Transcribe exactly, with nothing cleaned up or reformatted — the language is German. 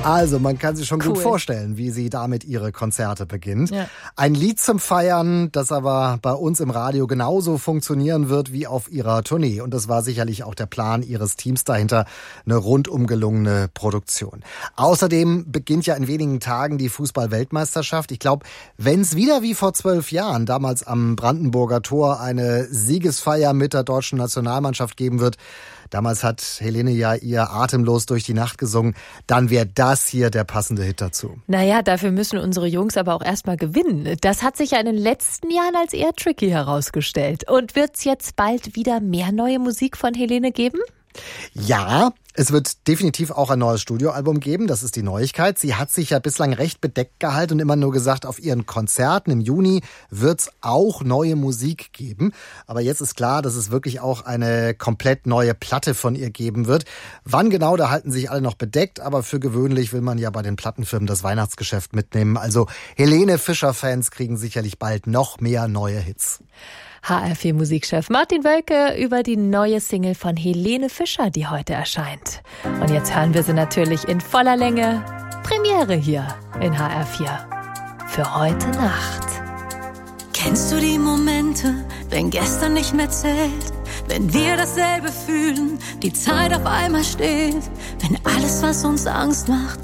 Also, man kann sich schon Cool. gut vorstellen, wie sie damit ihre Konzerte beginnt. Ja. Ein Lied zum Feiern, das aber bei uns im Radio genauso funktionieren wird wie auf ihrer Tournee. Und das war sicherlich auch der Plan ihres Teams dahinter, eine rundum gelungene Produktion. Außerdem beginnt ja in wenigen Tagen die Fußball-Weltmeisterschaft. Ich glaube, wenn es wieder wie vor zwölf Jahren, damals am Brandenburger Tor, eine Siegesfeier mit der deutschen Nationalmannschaft geben wird, damals hat Helene ja ihr Atemlos durch die Nacht gesungen, dann wäre das hier der passende Hit dazu. Naja, dafür müssen unsere Jungs aber auch erstmal gewinnen. Das hat sich ja in den letzten Jahren als eher tricky herausgestellt. Und wird's jetzt bald wieder mehr neue Musik von Helene geben? Ja, es wird definitiv auch ein neues Studioalbum geben, das ist die Neuigkeit. Sie hat sich ja bislang recht bedeckt gehalten und immer nur gesagt, auf ihren Konzerten im Juni wird's auch neue Musik geben. Aber jetzt ist klar, dass es wirklich auch eine komplett neue Platte von ihr geben wird. Wann genau, da halten sich alle noch bedeckt, aber für gewöhnlich will man ja bei den Plattenfirmen das Weihnachtsgeschäft mitnehmen. Also Helene Fischer-Fans kriegen sicherlich bald noch mehr neue Hits. H R vier Musikchef Martin Wölke über die neue Single von Helene Fischer, die heute erscheint. Und jetzt hören wir sie natürlich in voller Länge. Premiere hier in H R vier. Für heute Nacht. Kennst du die Momente, wenn gestern nicht mehr zählt? Wenn wir dasselbe fühlen, die Zeit auf einmal steht? Wenn alles, was uns Angst macht,